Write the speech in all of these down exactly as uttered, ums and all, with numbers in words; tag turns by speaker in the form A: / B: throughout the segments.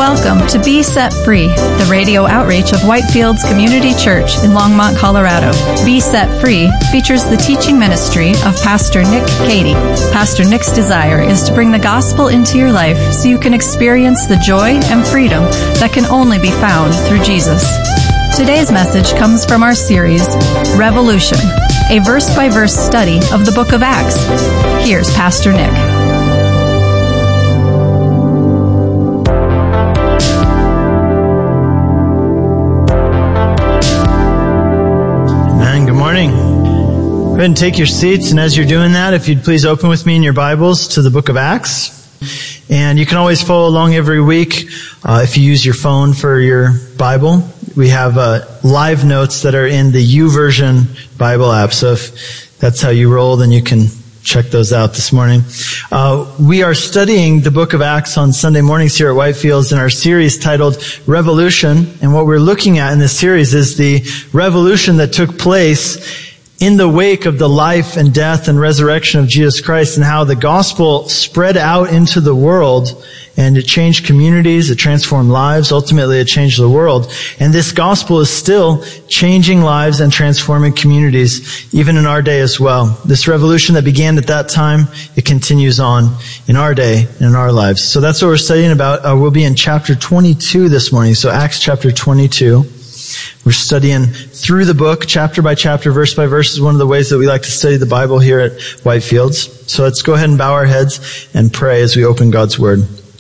A: Welcome to Be Set Free, the radio outreach of Whitefields Community Church in Longmont, Colorado. Be Set Free features the teaching ministry of Pastor Nick Cady. Pastor Nick's desire is to bring the gospel into your life so you can experience the joy and freedom that can only be found through Jesus. Today's message comes from our series, Revolution, a verse-by-verse study of the book of Acts. Here's Pastor Nick.
B: Go ahead and take your seats, and as you're doing that, if you'd please open with me in your Bibles to the book of Acts. And you can always follow along every week uh, if you use your phone for your Bible. We have uh, live notes that are in the YouVersion Bible app, so if that's how you roll, then you can check those out this morning. Uh, we are studying the book of Acts on Sunday mornings here at Whitefields in our series titled Revolution, and what we're looking at in this series is the revolution that took place in the wake of the life and death and resurrection of Jesus Christ, and how the gospel spread out into the world, and it changed communities, it transformed lives, ultimately it changed the world. And this gospel is still changing lives and transforming communities, even in our day as well. This revolution that began at that time, it continues on in our day and in our lives. So that's what we're studying about. Uh, we'll be in chapter twenty-two this morning, so Acts chapter twenty-two. We're studying through the book, chapter by chapter, verse by verse is one of the ways that we like to study the Bible here at Whitefields. So let's go ahead and bow our heads and pray as we open God's Word.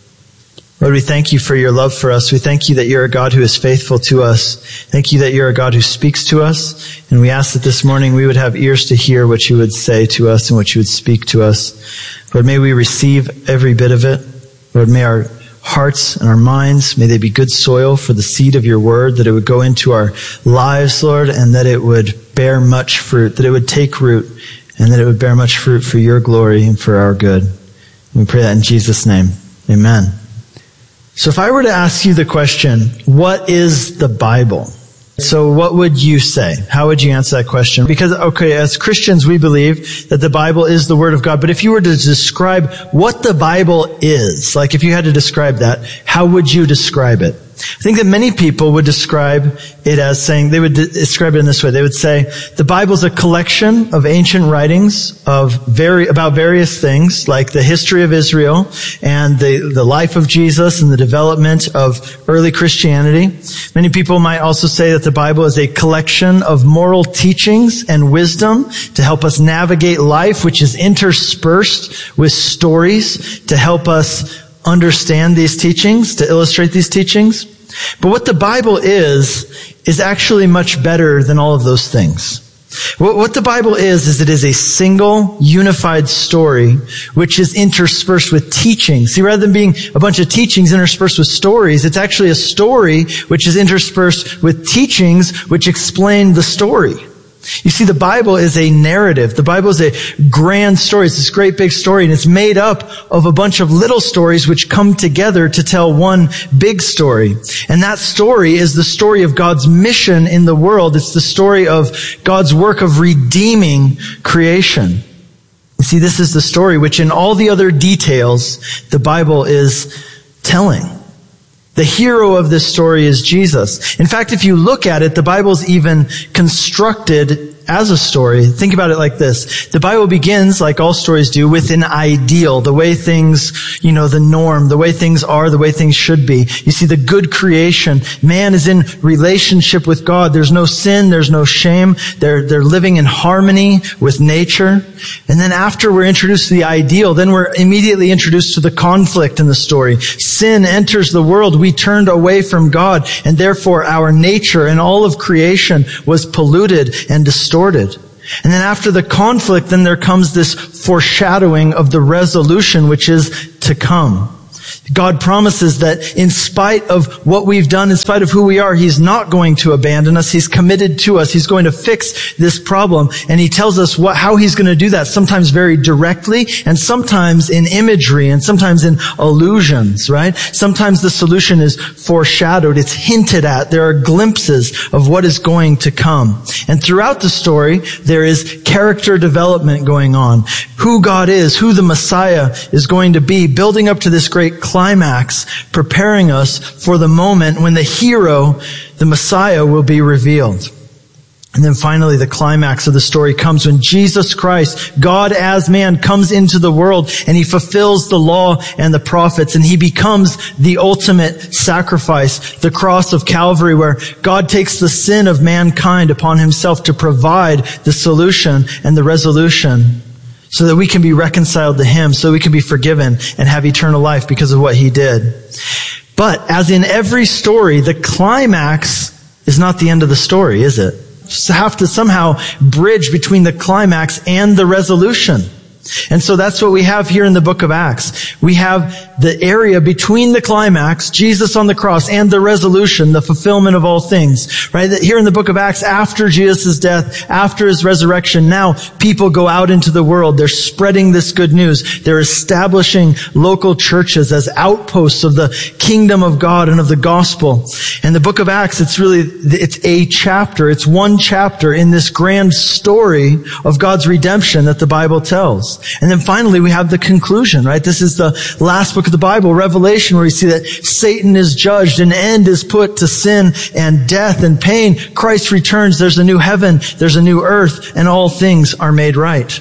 B: Lord, we thank you for your love for us. We thank you that you're a God who is faithful to us. Thank you that you're a God who speaks to us. And we ask that this morning we would have ears to hear what you would say to us and what you would speak to us. Lord, may we receive every bit of it. Lord, may our hearts and our minds, may they be good soil for the seed of your word, that it would go into our lives, Lord, and that it would bear much fruit, that it would take root, and that it would bear much fruit for your glory and for our good. We pray that in Jesus' name. Amen. So if I were to ask you the question, what is the Bible? So what would you say? How would you answer that question? Because, okay, as Christians, we believe that the Bible is the Word of God. But if you were to describe what the Bible is, like if you had to describe that, how would you describe it? I think that many people would describe it as saying, they would describe it in this way. They would say, the Bible is a collection of ancient writings of very, about various things, like the history of Israel and the, the life of Jesus and the development of early Christianity. Many people might also say that the Bible is a collection of moral teachings and wisdom to help us navigate life, which is interspersed with stories to help us understand these teachings, to illustrate these teachings. But what the Bible is, is actually much better than all of those things. What the Bible is, is it is a single, unified story, which is interspersed with teachings. See, rather than being a bunch of teachings interspersed with stories, it's actually a story which is interspersed with teachings which explain the story. You see, the Bible is a narrative. The Bible is a grand story. It's this great big story, and it's made up of a bunch of little stories which come together to tell one big story. And that story is the story of God's mission in the world. It's the story of God's work of redeeming creation. You see, this is the story which in all the other details, the Bible is telling. The hero of this story is Jesus. In fact, if you look at it, the Bible's even constructed as a story. Think about it like this. The Bible begins, like all stories do, with an ideal, the way things, you know, the norm, the way things are, the way things should be. You see, the good creation. Man is in relationship with God. There's no sin, there's no shame. They're, they're living in harmony with nature. And then after we're introduced to the ideal, then we're immediately introduced to the conflict in the story. Sin enters the world. We turned away from God, and therefore our nature and all of creation was polluted and distorted. And then after the conflict, then there comes this foreshadowing of the resolution which is to come. God promises that in spite of what we've done, in spite of who we are, He's not going to abandon us. He's committed to us. He's going to fix this problem. And He tells us what, how He's going to do that, sometimes very directly, and sometimes in imagery, and sometimes in allusions, right? Sometimes the solution is foreshadowed. It's hinted at. There are glimpses of what is going to come. And throughout the story, there is character development going on. Who God is, who the Messiah is going to be, building up to this great climax. climax, preparing us for the moment when the hero, the Messiah, will be revealed. And then finally, the climax of the story comes when Jesus Christ, God as man, comes into the world and he fulfills the law and the prophets, and he becomes the ultimate sacrifice, the cross of Calvary, where God takes the sin of mankind upon himself to provide the solution and the resolution so that we can be reconciled to him, so we can be forgiven and have eternal life because of what he did. But as in every story, the climax is not the end of the story, is it? Have to somehow bridge between the climax and the resolution. And so that's what we have here in the book of Acts. We have the area between the climax, Jesus on the cross, and the resolution, the fulfillment of all things, right? That here in the book of Acts, after Jesus' death, after his resurrection, now people go out into the world. They're spreading this good news. They're establishing local churches as outposts of the kingdom of God and of the gospel. And the book of Acts, it's really, it's a chapter. It's one chapter in this grand story of God's redemption that the Bible tells. And then finally, we have the conclusion, right? This is the last book of the Bible, Revelation, where we see that Satan is judged, an end is put to sin and death and pain. Christ returns. There's a new heaven. There's a new earth, and all things are made right.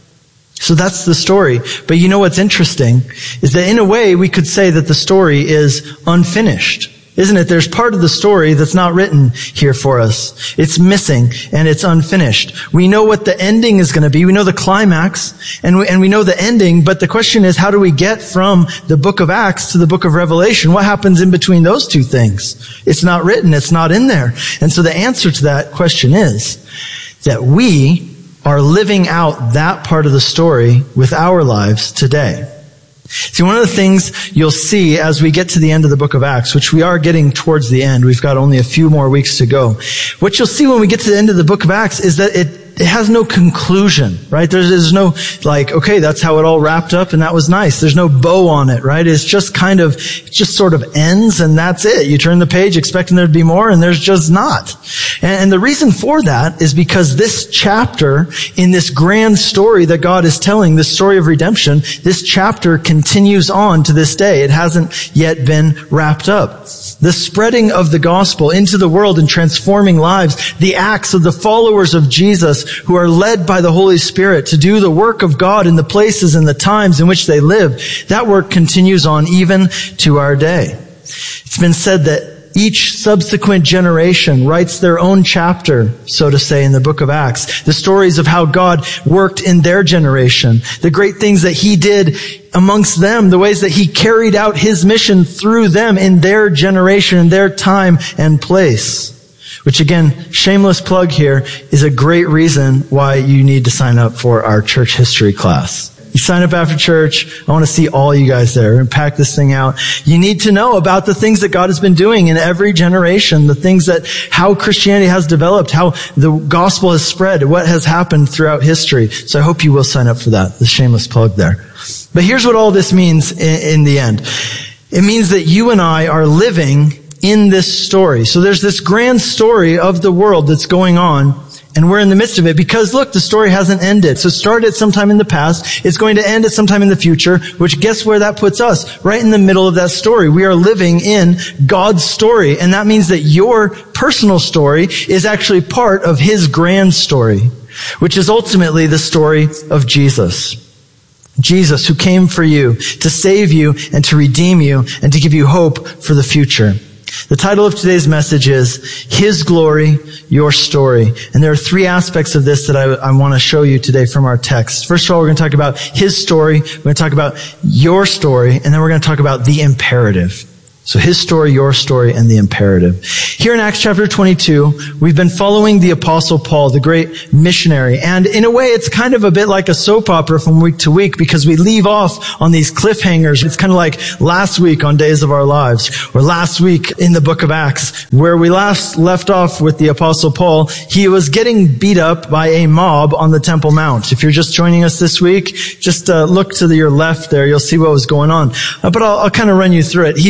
B: So that's the story. But you know what's interesting is that in a way, we could say that the story is unfinished. Isn't it? There's part of the story that's not written here for us. It's missing and it's unfinished. We know what the ending is going to be. We know the climax and we, and we know the ending, but the question is, how do we get from the book of Acts to the book of Revelation? What happens in between those two things? It's not written. It's not in there. And so the answer to that question is that we are living out that part of the story with our lives today. See, one of the things you'll see as we get to the end of the book of Acts, which we are getting towards the end, we've got only a few more weeks to go. What you'll see when we get to the end of the book of Acts is that it It has no conclusion, right? There's, there's no, like, okay, that's how it all wrapped up and that was nice. There's no bow on it, right? It's just kind of, it just sort of ends and that's it. You turn the page expecting there to be more and there's just not. And, and the reason for that is because this chapter in this grand story that God is telling, this story of redemption, this chapter continues on to this day. It hasn't yet been wrapped up. The spreading of the gospel into the world and transforming lives, the acts of the followers of Jesus who are led by the Holy Spirit to do the work of God in the places and the times in which they live, that work continues on even to our day. It's been said that each subsequent generation writes their own chapter, so to say, in the book of Acts. The stories of how God worked in their generation, the great things that he did amongst them, the ways that he carried out his mission through them in their generation, in their time and place. Which again, shameless plug here, is a great reason why you need to sign up for our church history class. You sign up after church. I want to see all you guys there and pack this thing out. You need to know about the things that God has been doing in every generation, the things that, how Christianity has developed, how the gospel has spread, what has happened throughout history. So I hope you will sign up for that, the shameless plug there. But here's what all this means in, in the end. It means that you and I are living in this story. So there's this grand story of the world that's going on, and we're in the midst of it because, look, the story hasn't ended. So it started sometime in the past. It's going to end at sometime in the future, which guess where that puts us? Right in the middle of that story. We are living in God's story, and that means that your personal story is actually part of his grand story, which is ultimately the story of Jesus. Jesus, who came for you, to save you and to redeem you and to give you hope for the future. The title of today's message is His Glory, Your Story. And there are three aspects of this that I, I want to show you today from our text. First of all, we're going to talk about His story. We're going to talk about your story. And then we're going to talk about the imperative. So his story, your story, and the imperative. Here in Acts chapter twenty-two, we've been following the Apostle Paul, the great missionary. And in a way, it's kind of a bit like a soap opera from week to week because we leave off on these cliffhangers. It's kind of like last week on Days of Our Lives, or last week in the book of Acts, where we last left off with the Apostle Paul. He was getting beat up by a mob on the Temple Mount. If you're just joining us this week, just uh, look to the, your left there. You'll see what was going on. Uh, but I'll, I'll kind of run you through it. He's in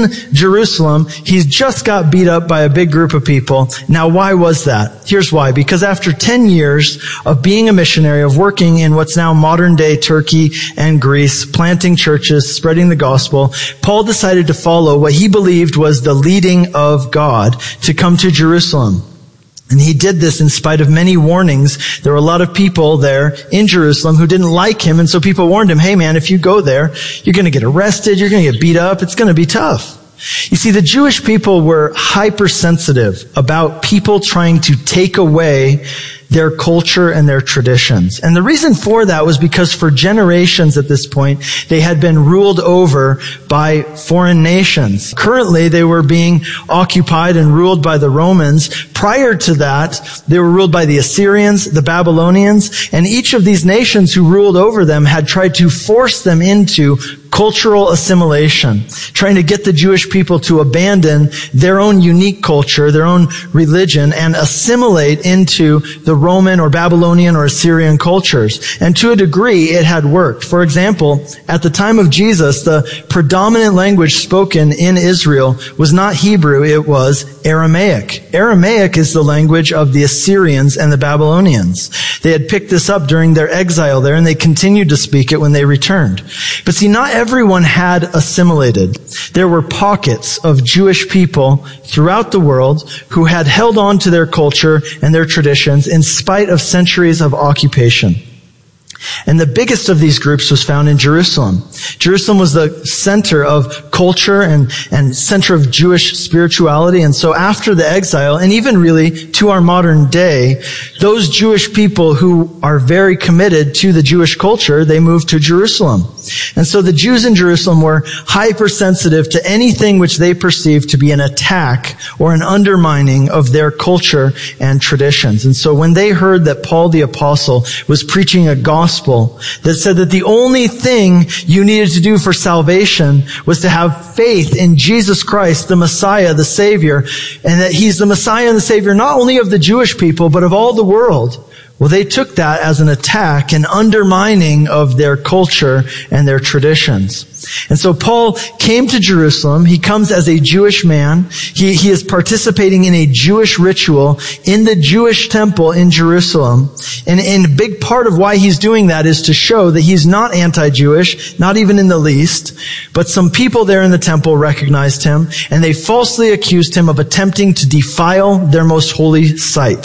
B: in Jerusalem. He's just got beat up by a big group of people. Now, why was that? Here's why. Because after ten years of being a missionary, of working in what's now modern day Turkey and Greece, planting churches, spreading the gospel, Paul decided to follow what he believed was the leading of God to come to Jerusalem. And he did this in spite of many warnings. There were a lot of people there in Jerusalem who didn't like him, and so people warned him, hey man, if you go there, you're going to get arrested, you're going to get beat up, it's going to be tough. You see, the Jewish people were hypersensitive about people trying to take away their culture and their traditions. And the reason for that was because for generations at this point, they had been ruled over by foreign nations. Currently, they were being occupied and ruled by the Romans. Prior to that, they were ruled by the Assyrians, the Babylonians, and each of these nations who ruled over them had tried to force them into cultural assimilation, trying to get the Jewish people to abandon their own unique culture, their own religion, and assimilate into the Roman or Babylonian or Assyrian cultures. And to a degree, it had worked. For example, at the time of Jesus, the predominant language spoken in Israel was not Hebrew, it was Aramaic. Aramaic is the language of the Assyrians and the Babylonians. They had picked this up during their exile there, and they continued to speak it when they returned. But see, not everyone had assimilated. There were pockets of Jewish people throughout the world who had held on to their culture and their traditions in spite of centuries of occupation. And the biggest of these groups was found in Jerusalem. Jerusalem was the center of culture and, and center of Jewish spirituality. And so after the exile, and even really to our modern day, those Jewish people who are very committed to the Jewish culture, they moved to Jerusalem. And so the Jews in Jerusalem were hypersensitive to anything which they perceived to be an attack or an undermining of their culture and traditions. And so when they heard that Paul the Apostle was preaching a gospel that said that the only thing you needed to do for salvation was to have faith in Jesus Christ, the Messiah, the Savior, and that He's the Messiah and the Savior not only of the Jewish people, but of all the world. Well, they took that as an attack, an undermining of their culture and their traditions. And so Paul came to Jerusalem. He comes as a Jewish man. He, he is participating in a Jewish ritual in the Jewish temple in Jerusalem. And, and a big part of why he's doing that is to show that he's not anti-Jewish, not even in the least. But some people there in the temple recognized him, and they falsely accused him of attempting to defile their most holy site.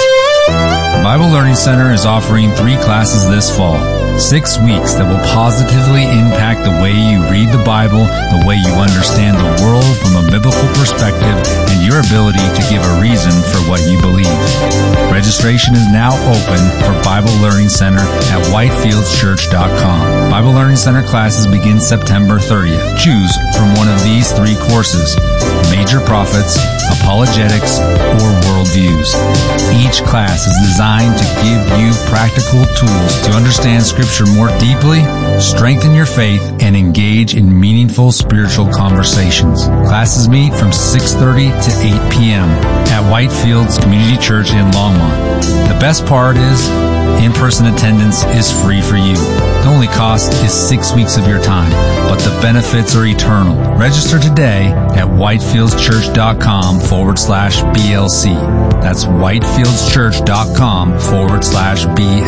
C: Bible Learning Center is offering three classes this fall. Six weeks that will positively impact the way you read the Bible, the way you understand the world from a biblical perspective, and your ability to give a reason for what you believe. Registration is now open for Bible Learning Center at whitefields church dot com. Bible Learning Center classes begin September thirtieth. Choose from one of these three courses: Major Prophets, Apologetics, or Worldviews. Each class is designed to give you practical tools to understand Scripture more deeply, strengthen your faith, and engage in meaningful spiritual conversations. Classes meet from six thirty to eight p.m. at Whitefields Community Church in Longmont. The best part is, in-person attendance is free for you. The only cost is six weeks of your time, but the benefits are eternal. Register today at whitefieldschurch.com forward slash BLC. That's whitefieldschurch.com forward slash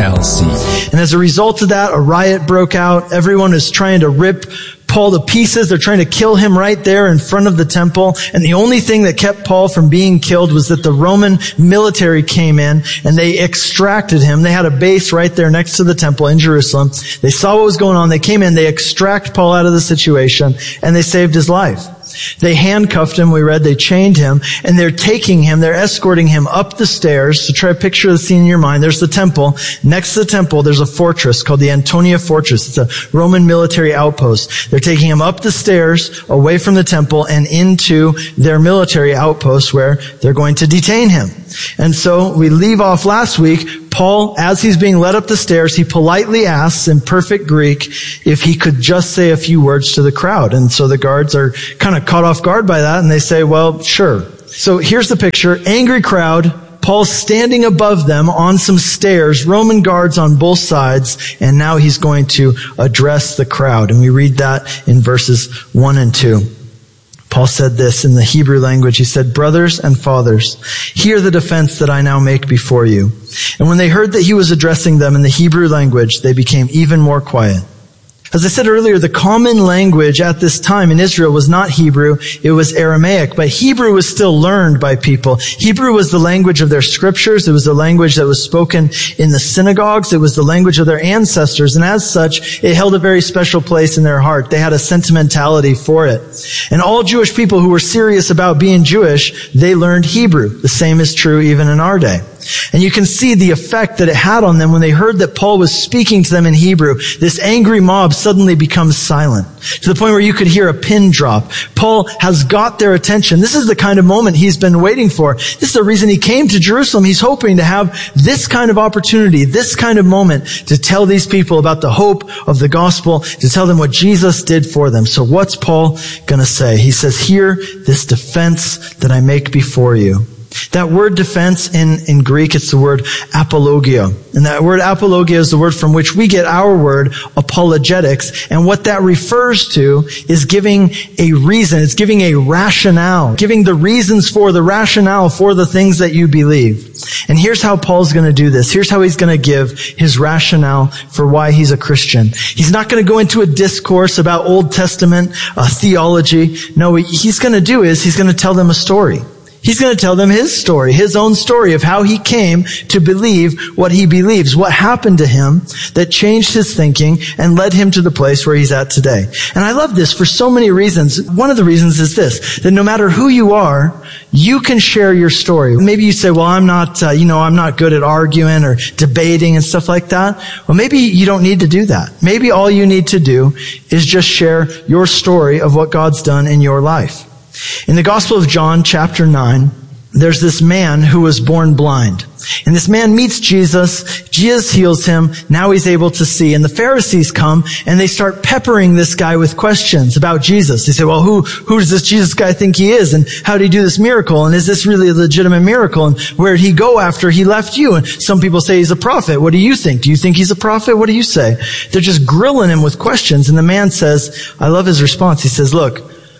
C: BLC.
B: And as a result of that, a riot broke out. Everyone is trying to rip Paul to pieces. They're trying to kill him right there in front of the temple. And the only thing that kept Paul from being killed was that the Roman military came in and they extracted him. They had a base right there next to the temple in Jerusalem. They saw what was going on. They came in, they extract Paul out of the situation, and they saved his life. They handcuffed him, we read, they chained him, and they're taking him, they're escorting him up the stairs. So try to picture the scene in your mind. There's the temple. Next to the temple, there's a fortress called the Antonia Fortress. It's a Roman military outpost. They're taking him up the stairs, away from the temple, and into their military outpost where they're going to detain him. And so we leave off last week. Paul, as he's being led up the stairs, he politely asks in perfect Greek if he could just say a few words to the crowd. And so the guards are kind of caught off guard by that, and they say, well, sure. So here's the picture. Angry crowd. Paul's standing above them on some stairs, Roman guards on both sides, and now he's going to address the crowd. And we read that in verses one and two. Paul Paul said this in the Hebrew language. He said, "Brothers and fathers, hear the defense that I now make before you." And when they heard that he was addressing them in the Hebrew language, they became even more quiet. As I said earlier, the common language at this time in Israel was not Hebrew, it was Aramaic, but Hebrew was still learned by people. Hebrew was the language of their scriptures, it was the language that was spoken in the synagogues, it was the language of their ancestors, and as such, it held a very special place in their heart. They had a sentimentality for it. And all Jewish people who were serious about being Jewish, they learned Hebrew. The same is true even in our day. And you can see the effect that it had on them when they heard that Paul was speaking to them in Hebrew. This angry mob suddenly becomes silent to the point where you could hear a pin drop. Paul has got their attention. This is the kind of moment he's been waiting for. This is the reason he came to Jerusalem. He's hoping to have this kind of opportunity, this kind of moment to tell these people about the hope of the gospel, to tell them what Jesus did for them. So what's Paul going to say? He says, "Hear this defense that I make before you." That word defense in, in Greek, it's the word apologia. And that word apologia is the word from which we get our word apologetics. And what that refers to is giving a reason. It's giving a rationale. Giving the reasons for, the rationale for the things that you believe. And here's how Paul's going to do this. Here's how he's going to give his rationale for why he's a Christian. He's not going to go into a discourse about Old Testament uh, theology. No, what he's going to do is he's going to tell them a story. He's going to tell them his story, his own story of how he came to believe what he believes, what happened to him that changed his thinking and led him to the place where he's at today. And I love this for so many reasons. One of the reasons is this, that no matter who you are, you can share your story. Maybe you say, well, I'm not, uh, you know, I'm not good at arguing or debating and stuff like that. Well, maybe you don't need to do that. Maybe all you need to do is just share your story of what God's done in your life. In the Gospel of John, chapter nine, there's this man who was born blind. And this man meets Jesus. Jesus heals him. Now he's able to see. And the Pharisees come and they start peppering this guy with questions about Jesus. They say, well, who, who does this Jesus guy think he is? And how did he do this miracle? And is this really a legitimate miracle? And where did he go after he left you? And some people say he's a prophet. What do you think? Do you think he's a prophet? What do you say? They're just grilling him with questions. And the man says, I love his response. He says, look,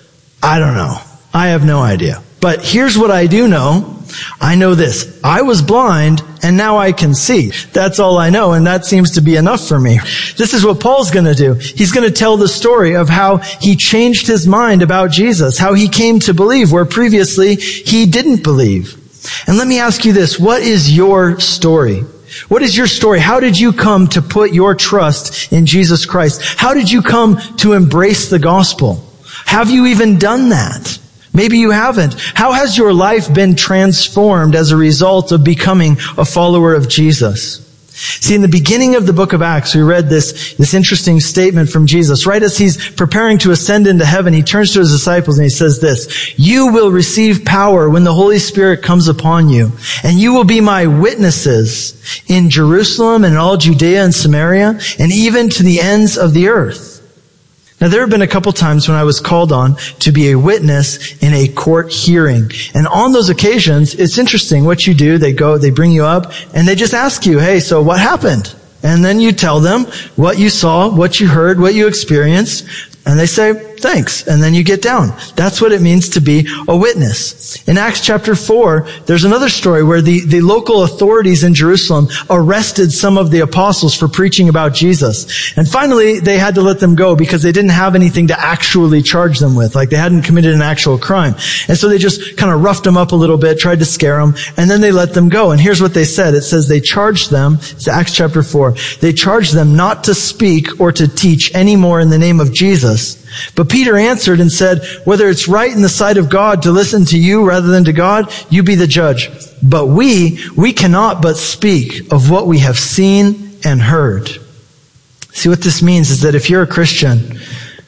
B: I don't know. I have no idea. But here's what I do know. I know this. I was blind and now I can see. That's all I know, and that seems to be enough for me. This is what Paul's going to do. He's going to tell the story of how he changed his mind about Jesus, how he came to believe where previously he didn't believe. And let me ask you this. What is your story? What is your story? How did you come to put your trust in Jesus Christ? How did you come to embrace the gospel? Have you even done that? Maybe you haven't. How has your life been transformed as a result of becoming a follower of Jesus? See, in the beginning of the book of Acts, we read this, this interesting statement from Jesus. Right as he's preparing to ascend into heaven, he turns to his disciples and he says this, "You will receive power when the Holy Spirit comes upon you, and you will be my witnesses in Jerusalem and in all Judea and Samaria, and even to the ends of the earth." Now, there have been a couple times when I was called on to be a witness in a court hearing. And on those occasions, it's interesting what you do. They go, they bring you up, and they just ask you, hey, so what happened? And then you tell them what you saw, what you heard, what you experienced, and they say, thanks. And then you get down. That's what it means to be a witness. In Acts chapter four, there's another story where the, the local authorities in Jerusalem arrested some of the apostles for preaching about Jesus. And finally, they had to let them go because they didn't have anything to actually charge them with. Like they hadn't committed an actual crime. And so they just kind of roughed them up a little bit, tried to scare them, and then they let them go. And here's what they said. It says they charged them, it's Acts chapter four, they charged them not to speak or to teach anymore in the name of Jesus. But Peter answered and said, whether it's right in the sight of God to listen to you rather than to God, you be the judge. But we, we cannot but speak of what we have seen and heard. See, what this means is that if you're a Christian,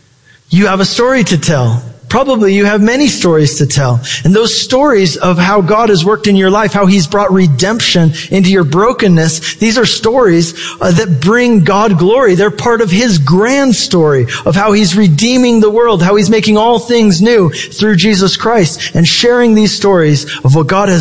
B: you have a story to tell. Probably you have many stories to tell. And those stories of how God has worked in your life, how He's brought redemption into your brokenness, these are stories uh, that bring God glory. They're part of His grand story of how He's redeeming the world, how He's making all things new through Jesus Christ. And sharing these stories of what God has